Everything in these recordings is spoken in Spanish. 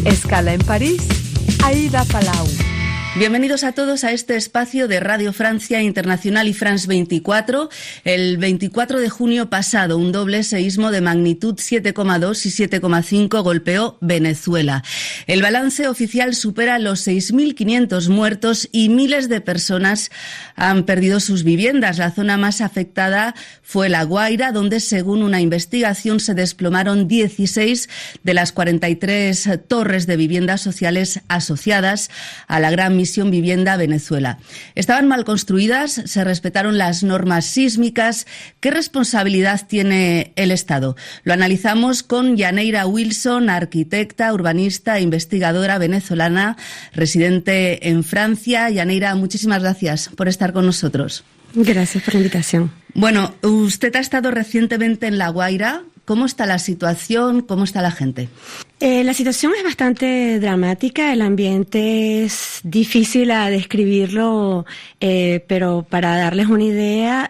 Escala en París, Aida Palau. Bienvenidos a todos a este espacio de Radio Francia Internacional y France 24. El 24 de junio pasado, un doble seísmo de magnitud 7,2 y 7,5 golpeó Venezuela. El balance oficial supera los 6.500 muertos y miles de personas han perdido sus viviendas. La zona más afectada fue La Guaira, donde, según una investigación, se desplomaron 16 de las 43 torres de viviendas sociales asociadas a la Gran Misión Vivienda Venezuela. Estaban mal construidas, se respetaron las normas sísmicas. ¿Qué responsabilidad tiene el Estado? Lo analizamos con Yaneira Wilson, arquitecta, urbanista e investigadora venezolana, residente en Francia. Yaneira, muchísimas gracias por estar con nosotros. Gracias por la invitación. Bueno, usted ha estado recientemente en La Guaira. ¿Cómo está la situación? ¿Cómo está la gente? La situación es bastante dramática, el ambiente es difícil a describirlo, pero para darles una idea,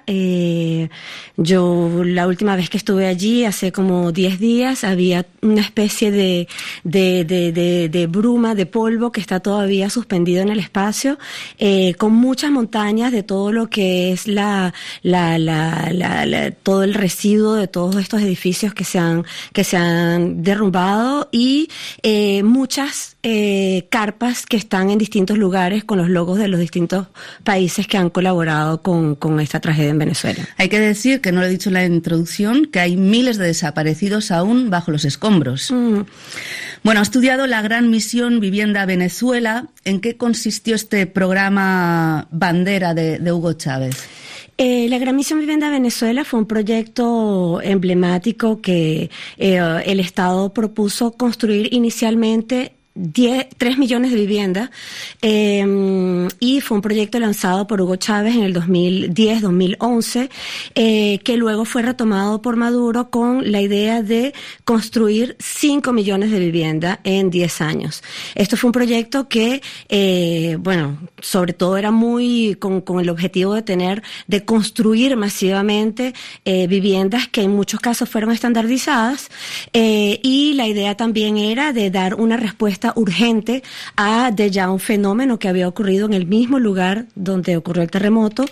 yo la última vez que estuve allí, hace como 10 días, había una especie de bruma, de polvo que está todavía suspendido en el espacio, con muchas montañas de todo lo que es todo el residuo de todos estos edificios que se han derrumbado y muchas carpas que están en distintos lugares con los logos de los distintos países que han colaborado con esta tragedia en Venezuela. Hay que decir, que no lo he dicho en la introducción, que hay miles de desaparecidos aún bajo los escombros. Bueno, ha estudiado la Gran Misión Vivienda Venezuela. ¿En qué consistió este programa bandera de Hugo Chávez? La Gran Misión Vivienda Venezuela fue un proyecto emblemático que el Estado propuso construir inicialmente 3 millones de viviendas y fue un proyecto lanzado por Hugo Chávez en el 2010-2011 que luego fue retomado por Maduro con la idea de construir 5 millones de viviendas en 10 años. Esto fue un proyecto que, sobre todo era muy con el objetivo de construir masivamente viviendas que en muchos casos fueron estandarizadas y la idea también era de dar una respuesta urgente a ya un fenómeno que había ocurrido en el mismo lugar donde ocurrió el terremoto,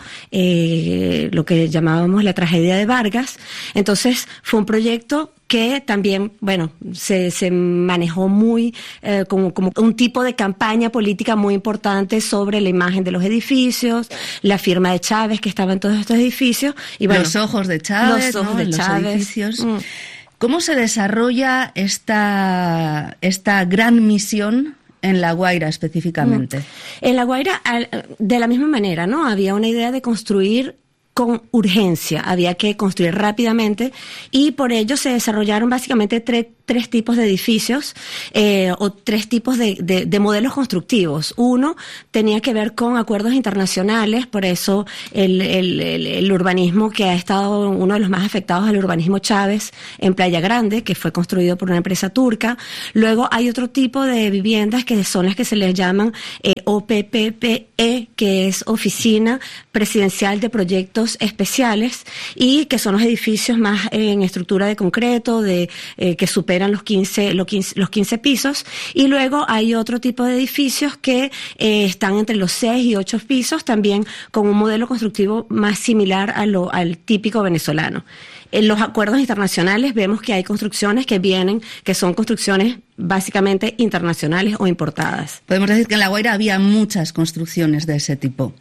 lo que llamábamos la tragedia de Vargas. Entonces fue un proyecto que también, se manejó muy como un tipo de campaña política muy importante sobre la imagen de los edificios, la firma de Chávez que estaba en todos estos edificios y los ojos de Chávez, los ojos de Chávez. Los edificios. ¿Cómo se desarrolla esta gran misión en La Guaira específicamente? En La Guaira, de la misma manera, ¿no? Había una idea de construir con urgencia, había que construir rápidamente y por ello se desarrollaron básicamente tres tipos de edificios o tres tipos de modelos constructivos. Uno tenía que ver con acuerdos internacionales, por eso el urbanismo que ha estado uno de los más afectados al urbanismo Chávez en Playa Grande, que fue construido por una empresa turca. Luego hay otro tipo de viviendas que son las que se les llaman OPPPE, que es Oficina Presidencial de Proyectos Especiales y que son los edificios más en estructura de concreto que superan los 15 pisos y luego hay otro tipo de edificios que están entre los 6 y 8 pisos también con un modelo constructivo más similar al típico venezolano. En los acuerdos internacionales vemos que hay construcciones que son construcciones básicamente internacionales o importadas. Podemos decir que en La Guaira había muchas construcciones de ese tipo.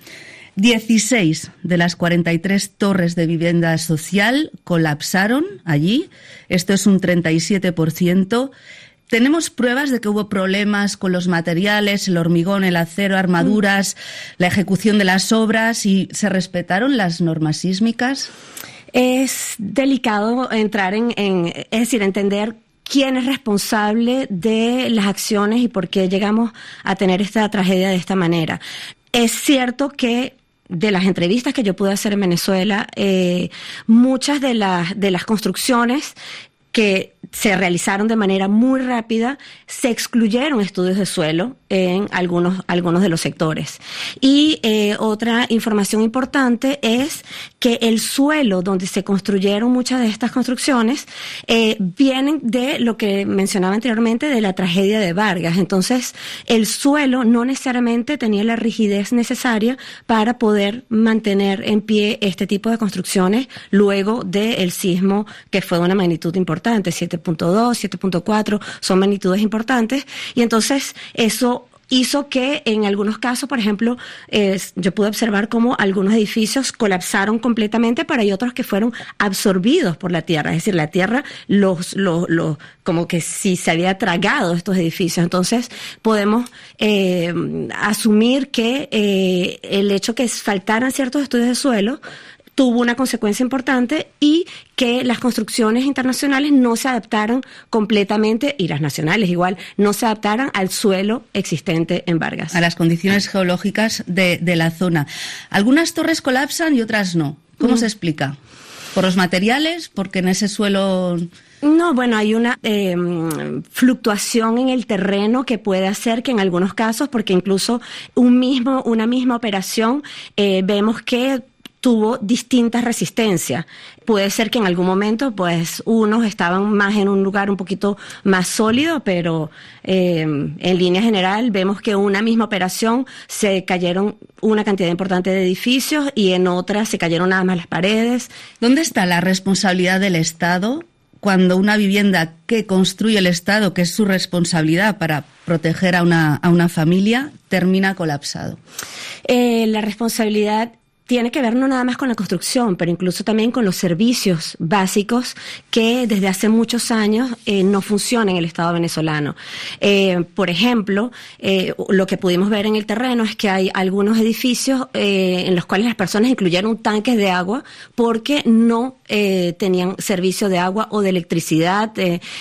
16 de las 43 torres de vivienda social colapsaron allí. Esto es un 37%. ¿Tenemos pruebas de que hubo problemas con los materiales, el hormigón, el acero, armaduras, la ejecución de las obras y se respetaron las normas sísmicas? Es delicado entrar entender quién es responsable de las acciones y por qué llegamos a tener esta tragedia de esta manera. Es cierto que de las entrevistas que yo pude hacer en Venezuela, muchas de las construcciones que se realizaron de manera muy rápida, se excluyeron estudios de suelo en algunos de los sectores. Y otra información importante es que el suelo donde se construyeron muchas de estas construcciones vienen de lo que mencionaba anteriormente, de la tragedia de Vargas. Entonces, el suelo no necesariamente tenía la rigidez necesaria para poder mantener en pie este tipo de construcciones luego del sismo, que fue de una magnitud importante, 7.2, 7.4, son magnitudes importantes, y entonces eso hizo que en algunos casos, por ejemplo, yo pude observar cómo algunos edificios colapsaron completamente, pero hay otros que fueron absorbidos por la tierra, es decir, la tierra como que si se había tragado estos edificios. Entonces podemos asumir que el hecho que faltaran ciertos estudios de suelo tuvo una consecuencia importante, y que las construcciones internacionales no se adaptaron completamente, y las nacionales igual, no se adaptaran al suelo existente en Vargas. A las condiciones geológicas de la zona. Algunas torres colapsan y otras no. ¿Cómo se explica? ¿Por los materiales? ¿Porque en ese suelo...? No, bueno, hay una fluctuación en el terreno que puede hacer que en algunos casos, porque incluso una misma operación, vemos que tuvo distintas resistencias. Puede ser que en algún momento, pues, unos estaban más en un lugar un poquito más sólido, pero en línea general vemos que una misma operación se cayeron una cantidad importante de edificios, y en otras se cayeron nada más las paredes. ¿Dónde está la responsabilidad del Estado cuando una vivienda que construye el Estado, que es su responsabilidad para proteger a una familia, termina colapsado? La responsabilidad tiene que ver no nada más con la construcción, pero incluso también con los servicios básicos que desde hace muchos años no funcionan en el Estado venezolano. Por ejemplo, lo que pudimos ver en el terreno es que hay algunos edificios en los cuales las personas incluyeron tanques de agua porque no tenían servicio de agua o de electricidad,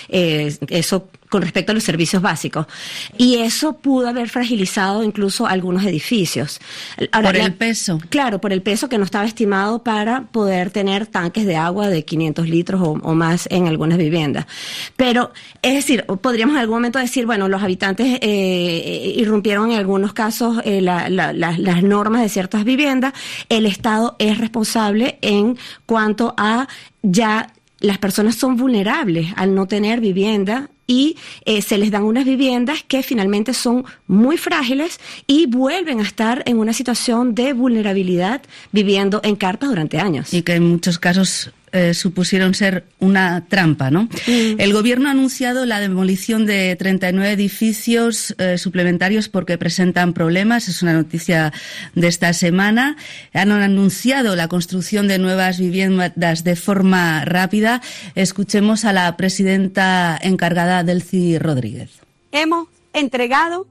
eso con respecto a los servicios básicos. Y eso pudo haber fragilizado incluso algunos edificios. Ahora, ¿por el peso? Claro, por el peso que no estaba estimado para poder tener tanques de agua de 500 litros o más en algunas viviendas. Pero, es decir, podríamos en algún momento decir, bueno, los habitantes irrumpieron en algunos casos las normas de ciertas viviendas. El Estado es responsable en cuanto a ya las personas son vulnerables al no tener vivienda, y se les dan unas viviendas que finalmente son muy frágiles y vuelven a estar en una situación de vulnerabilidad viviendo en carpas durante años. Y que en muchos casos supusieron ser una trampa, ¿no? El gobierno ha anunciado la demolición de 39 edificios suplementarios porque presentan problemas. Es una noticia de esta semana. Han anunciado la construcción de nuevas viviendas de forma rápida. Escuchemos a la presidenta encargada, Delcy Rodríguez. Hemos entregado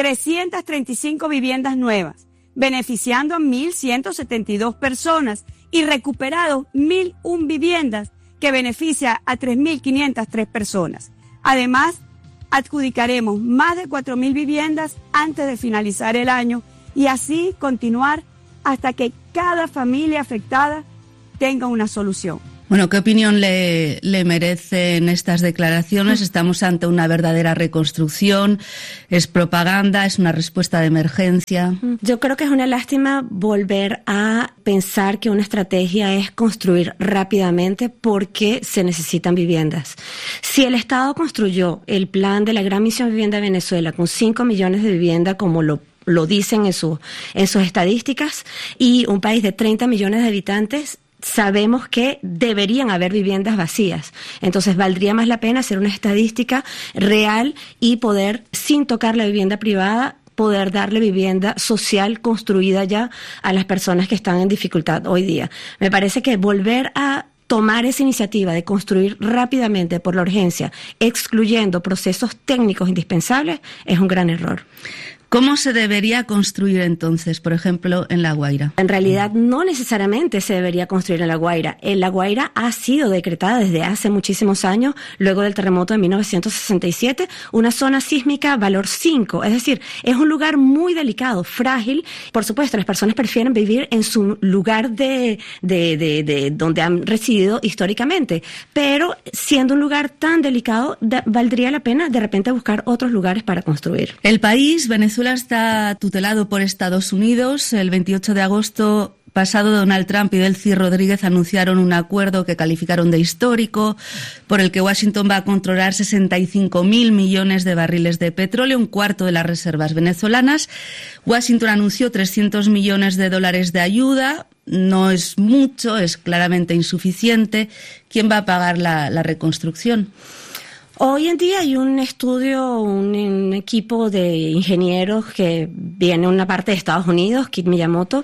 335 viviendas nuevas, beneficiando a 1.172 personas, y recuperado 1.001 viviendas que beneficia a 3.503 personas. Además, adjudicaremos más de 4.000 viviendas antes de finalizar el año, y así continuar hasta que cada familia afectada tenga una solución. Bueno, ¿qué opinión le merecen estas declaraciones? ¿Estamos ante una verdadera reconstrucción? ¿Es propaganda? ¿Es una respuesta de emergencia? Yo creo que es una lástima volver a pensar que una estrategia es construir rápidamente porque se necesitan viviendas. Si el Estado construyó el plan de la Gran Misión Vivienda de Venezuela con 5 millones de viviendas, como lo dicen en sus estadísticas, y un país de 30 millones de habitantes, sabemos que deberían haber viviendas vacías. Entonces valdría más la pena hacer una estadística real y poder, sin tocar la vivienda privada, poder darle vivienda social construida ya a las personas que están en dificultad hoy día. Me parece que volver a tomar esa iniciativa de construir rápidamente por la urgencia, excluyendo procesos técnicos indispensables, es un gran error. ¿Cómo se debería construir entonces, por ejemplo, en La Guaira? En realidad no necesariamente se debería construir en La Guaira. La Guaira ha sido decretada desde hace muchísimos años, luego del terremoto de 1967, una zona sísmica valor 5. Es decir, es un lugar muy delicado, frágil. Por supuesto, las personas prefieren vivir en su lugar de donde han residido históricamente. Pero siendo un lugar tan delicado, valdría la pena de repente buscar otros lugares para construir. El país, Venezuela, está tutelado por Estados Unidos. El 28 de agosto pasado, Donald Trump y Delcy Rodríguez anunciaron un acuerdo que calificaron de histórico, por el que Washington va a controlar 65.000 millones de barriles de petróleo, un cuarto de las reservas venezolanas. Washington anunció $300 millones de ayuda. No es mucho, es claramente insuficiente. ¿Quién va a pagar la reconstrucción? Hoy en día hay un estudio, un equipo de ingenieros que viene una parte de Estados Unidos, Kit Miyamoto,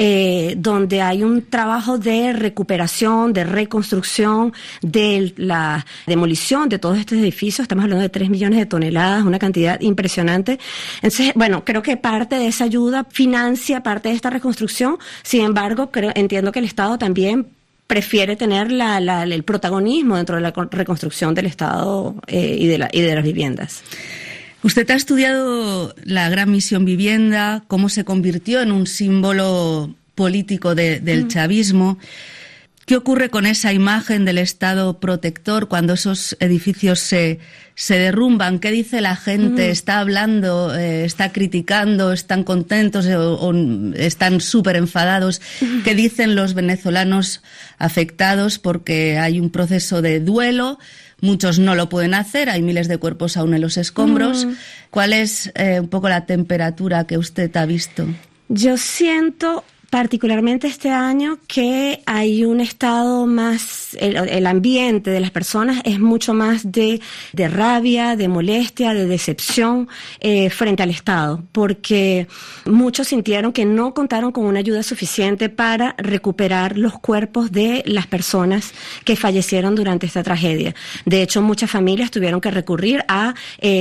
donde hay un trabajo de recuperación, de reconstrucción, de la demolición de todos estos edificios. Estamos hablando de 3 millones de toneladas, una cantidad impresionante. Entonces, bueno, creo que parte de esa ayuda financia parte de esta reconstrucción. Sin embargo, entiendo que el Estado también prefiere tener el protagonismo dentro de la reconstrucción del Estado y de las viviendas. Usted ha estudiado la Gran Misión Vivienda, cómo se convirtió en un símbolo político del chavismo. ¿Qué ocurre con esa imagen del Estado protector cuando esos edificios se derrumban? ¿Qué dice la gente? ¿Está hablando? ¿Está criticando? ¿Están contentos o están súper enfadados? ¿Qué dicen los venezolanos afectados? Porque hay un proceso de duelo. Muchos no lo pueden hacer. Hay miles de cuerpos aún en los escombros. ¿Cuál es un poco la temperatura que usted ha visto? Yo siento particularmente este año que hay un estado más, el ambiente de las personas es mucho más de rabia, de molestia, de decepción frente al Estado, porque muchos sintieron que no contaron con una ayuda suficiente para recuperar los cuerpos de las personas que fallecieron durante esta tragedia. De hecho, muchas familias tuvieron que recurrir a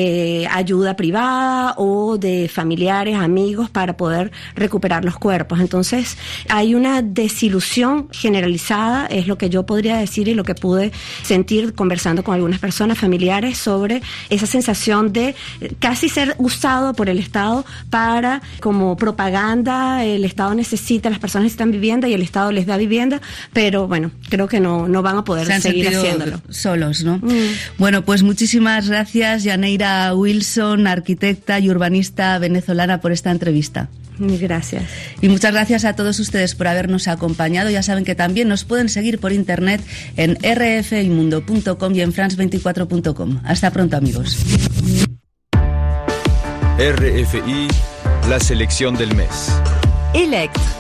ayuda privada o de familiares, amigos, para poder recuperar los cuerpos. Entonces, hay una desilusión generalizada, es lo que yo podría decir y lo que pude sentir conversando con algunas personas familiares sobre esa sensación de casi ser usado por el Estado para, como propaganda, el Estado necesita, las personas necesitan vivienda y el Estado les da vivienda, pero bueno, creo que no van a poder seguir haciéndolo. Solos, ¿no? Bueno, pues muchísimas gracias, Yaneira Wilson, arquitecta y urbanista venezolana, por esta entrevista. Gracias. Y muchas gracias a todos ustedes por habernos acompañado. Ya saben que también nos pueden seguir por internet en rfimundo.com y en france24.com. Hasta pronto, amigos. RFI, la selección del mes. Electre.